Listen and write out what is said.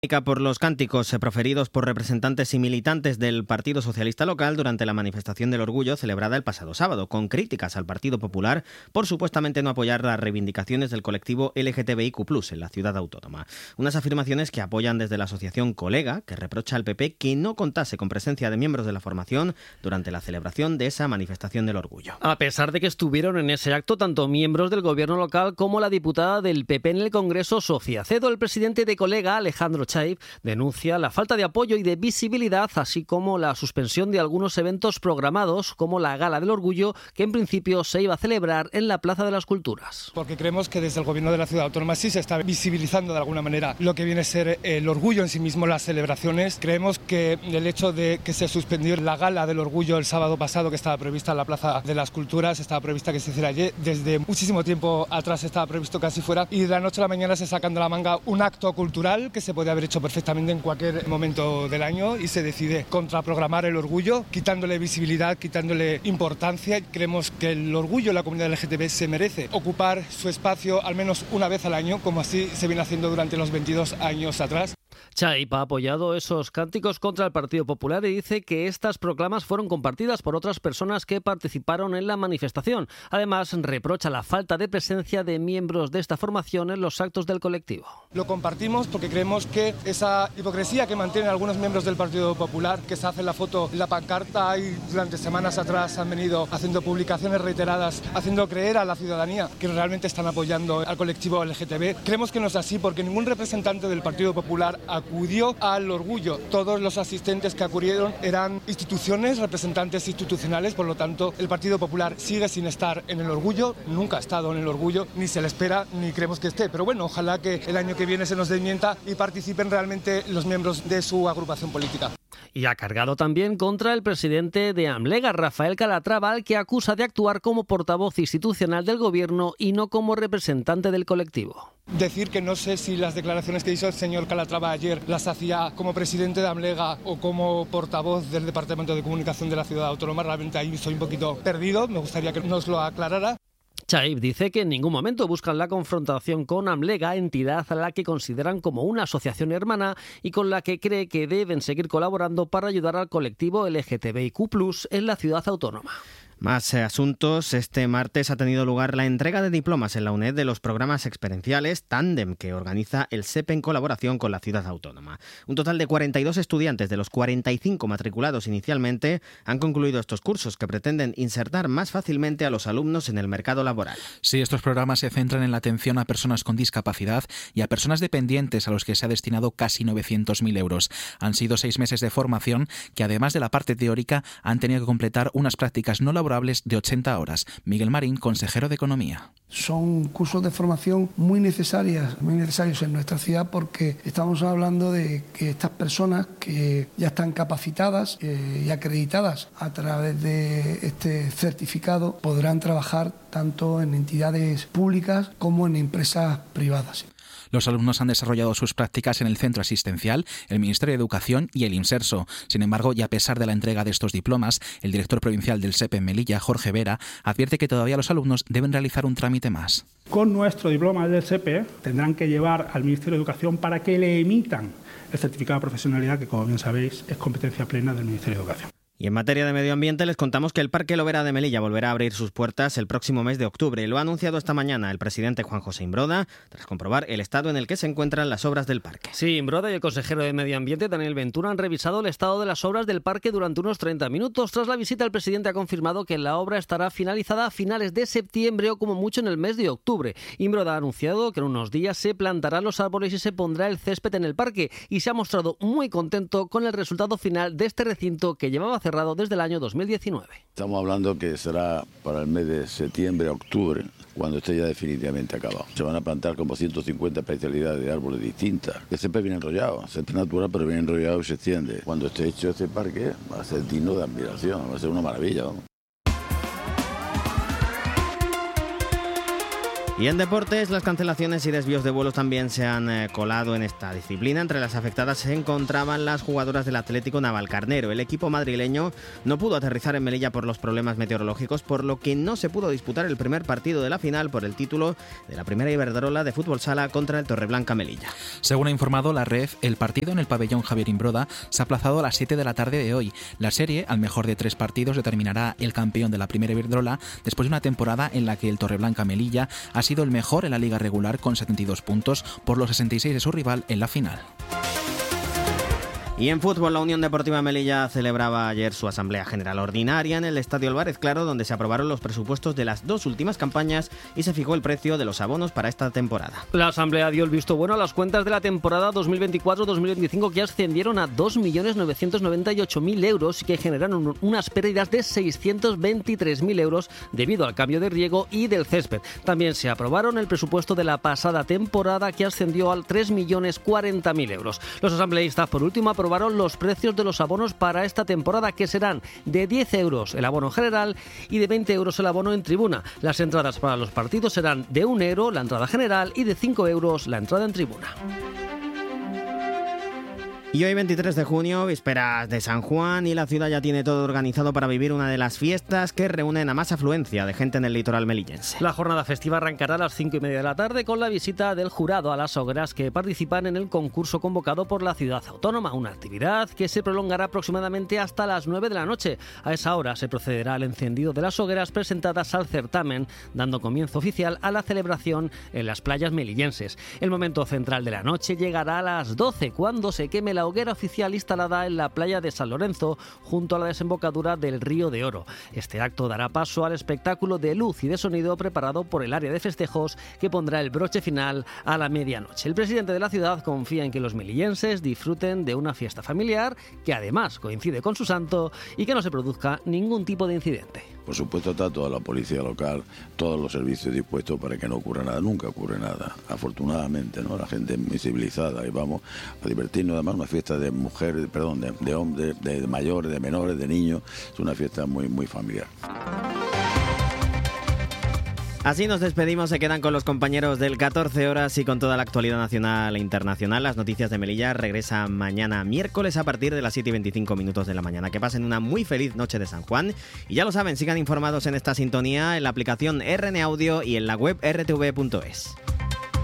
Por los cánticos proferidos por representantes y militantes del Partido Socialista local durante la manifestación del orgullo celebrada el pasado sábado, con críticas al Partido Popular por supuestamente no apoyar las reivindicaciones del colectivo LGTBIQ+ en la ciudad autónoma. Unas afirmaciones que apoyan desde la asociación Colega, que reprocha al PP que no contase con presencia de miembros de la formación durante la celebración de esa manifestación del orgullo. A pesar de que estuvieron en ese acto tanto miembros del gobierno local como la diputada del PP en el Congreso, Sofía Cedo, el presidente de Colega, Alejandro Chaib, denuncia la falta de apoyo y de visibilidad, así como la suspensión de algunos eventos programados, como la Gala del Orgullo, que en principio se iba a celebrar en la Plaza de las Culturas. Porque creemos que desde el Gobierno de la Ciudad Autónoma sí se está visibilizando de alguna manera lo que viene a ser el orgullo en sí mismo, las celebraciones. Creemos que el hecho de que se suspendió la Gala del Orgullo el sábado pasado, que estaba prevista en la Plaza de las Culturas, estaba prevista que se hiciera ayer, desde muchísimo tiempo atrás estaba previsto que así fuera, y de la noche a la mañana se sacan de la manga un acto cultural que se puede haber hecho perfectamente en cualquier momento del año y se decide contraprogramar el orgullo, quitándole visibilidad, quitándole importancia. Creemos que el orgullo de la comunidad LGTB se merece ocupar su espacio al menos una vez al año, como así se viene haciendo durante los 22 años atrás. Chaib ha apoyado esos cánticos contra el Partido Popular y dice que estas proclamas fueron compartidas por otras personas que participaron en la manifestación. Además, reprocha la falta de presencia de miembros de esta formación en los actos del colectivo. Lo compartimos porque creemos que esa hipocresía que mantienen algunos miembros del Partido Popular, que se hacen la foto, la pancarta y durante semanas atrás han venido haciendo publicaciones reiteradas, haciendo creer a la ciudadanía que realmente están apoyando al colectivo LGTB. Creemos que no es así porque ningún representante del Partido Popular acudió al orgullo. Todos los asistentes que acudieron eran instituciones, representantes institucionales, por lo tanto el Partido Popular sigue sin estar en el orgullo, nunca ha estado en el orgullo, ni se le espera, ni creemos que esté. Pero bueno, ojalá que el año que viene se nos desmienta y participen realmente los miembros de su agrupación política. Y ha cargado también contra el presidente de Amlega, Rafael Calatrava, al que acusa de actuar como portavoz institucional del gobierno y no como representante del colectivo. Decir que no sé si las declaraciones que hizo el señor Calatrava ayer las hacía como presidente de Amlega o como portavoz del Departamento de Comunicación de la Ciudad Autónoma, realmente ahí estoy un poquito perdido, me gustaría que nos lo aclarara. Chaib dice que en ningún momento buscan la confrontación con Amlega, entidad a la que consideran como una asociación hermana y con la que cree que deben seguir colaborando para ayudar al colectivo LGTBIQ+ en la ciudad autónoma. Más asuntos. Este martes ha tenido lugar la entrega de diplomas en la UNED de los programas experienciales Tándem que organiza el SEPE en colaboración con la ciudad autónoma. Un total de 42 estudiantes de los 45 matriculados inicialmente han concluido estos cursos que pretenden insertar más fácilmente a los alumnos en el mercado laboral. Sí, estos programas se centran en la atención a personas con discapacidad y a personas dependientes a los que se ha destinado casi 900.000 euros. Han sido 6 meses de formación que, además de la parte teórica, han tenido que completar unas prácticas no laborales de 80 horas. Miguel Marín, consejero de Economía. Son cursos de formación muy necesarios en nuestra ciudad porque estamos hablando de que estas personas que ya están capacitadas y acreditadas a través de este certificado podrán trabajar tanto en entidades públicas como en empresas privadas. Los alumnos han desarrollado sus prácticas en el centro asistencial, el Ministerio de Educación y el Inserso. Sin embargo, y a pesar de la entrega de estos diplomas, el director provincial del SEPE en Melilla, Jorge Vera, advierte que todavía los alumnos deben realizar un trámite más. Con nuestro diploma del SEPE tendrán que llevar al Ministerio de Educación para que le emitan el certificado de profesionalidad, que como bien sabéis es competencia plena del Ministerio de Educación. Y en materia de medio ambiente les contamos que el Parque Lovera de Melilla volverá a abrir sus puertas el próximo mes de octubre. Lo ha anunciado esta mañana el presidente Juan José Imbroda, tras comprobar el estado en el que se encuentran las obras del parque. Sí, Imbroda y el consejero de Medio Ambiente, Daniel Ventura, han revisado el estado de las obras del parque durante unos 30 minutos. Tras la visita, el presidente ha confirmado que la obra estará finalizada a finales de septiembre o como mucho en el mes de octubre. Imbroda ha anunciado que en unos días se plantarán los árboles y se pondrá el césped en el parque y se ha mostrado muy contento con el resultado final de este recinto que llevaba cerrado desde el año 2019. Estamos hablando que será para el mes de septiembre, octubre, cuando esté ya definitivamente acabado. Se van a plantar como 150 especialidades de árboles distintas. El césped viene enrollado, césped natural, pero viene enrollado y se extiende. Cuando esté hecho este parque va a ser digno de admiración, va a ser una maravilla, vamos. Y en deportes, las cancelaciones y desvíos de vuelos también se han colado en esta disciplina. Entre las afectadas se encontraban las jugadoras del Atlético Navalcarnero. El equipo madrileño no pudo aterrizar en Melilla por los problemas meteorológicos, por lo que no se pudo disputar el primer partido de la final por el título de la primera Iberdrola de fútbol sala contra el Torreblanca Melilla. Según ha informado la REF, el partido en el pabellón Javier Imbroda se ha aplazado a las 7 de la tarde de hoy. La serie, al mejor de 3 partidos, determinará el campeón de la primera Iberdrola después de una temporada en la que el Torreblanca Melilla ha sido el mejor en la liga regular con 72 puntos por los 66 de su rival en la final. Y en fútbol, la Unión Deportiva Melilla celebraba ayer su Asamblea General Ordinaria en el Estadio Álvarez Claro, donde se aprobaron los presupuestos de las 2 últimas campañas y se fijó el precio de los abonos para esta temporada. La Asamblea dio el visto bueno a las cuentas de la temporada 2024-2025 que ascendieron a 2.998.000 euros y que generaron unas pérdidas de 623.000 euros debido al cambio de riego y del césped. También se aprobaron el presupuesto de la pasada temporada que ascendió a 3.040.000 euros. Los asambleístas, por último, aprobaron los precios de los abonos para esta temporada, que serán de 10 euros el abono general y de 20 euros el abono en tribuna. Las entradas para los partidos serán de 1 euro la entrada general y de 5 euros la entrada en tribuna. Y hoy 23 de junio, vísperas de San Juan, y la ciudad ya tiene todo organizado para vivir una de las fiestas que reúnen a más afluencia de gente en el litoral melillense. La jornada festiva arrancará a las 5:30 de la tarde con la visita del jurado a las hogueras que participan en el concurso convocado por la ciudad autónoma, una actividad que se prolongará aproximadamente hasta las 9 de la noche. A esa hora se procederá al encendido de las hogueras presentadas al certamen, dando comienzo oficial a la celebración en las playas melillenses. El momento central de la noche llegará a las 12, cuando se queme la hoguera oficial instalada en la playa de San Lorenzo, junto a la desembocadura del Río de Oro. Este acto dará paso al espectáculo de luz y de sonido preparado por el área de festejos, que pondrá el broche final a la medianoche. El presidente de la ciudad confía en que los melillenses disfruten de una fiesta familiar que además coincide con su santo y que no se produzca ningún tipo de incidente. Por supuesto está toda la policía local, todos los servicios dispuestos para que no ocurra nada. Nunca ocurre nada, afortunadamente, ¿no? La gente es muy civilizada y vamos a divertirnos. Además, una fiesta de mujeres, de hombres, de mayores, de menores, de niños. Es una fiesta muy, muy familiar. Así nos despedimos, se quedan con los compañeros del 14 horas y con toda la actualidad nacional e internacional. Las noticias de Melilla regresan mañana miércoles a partir de las 7:25 de la mañana. Que pasen una muy feliz noche de San Juan y ya lo saben, sigan informados en esta sintonía, en la aplicación RN Audio y en la web rtv.es.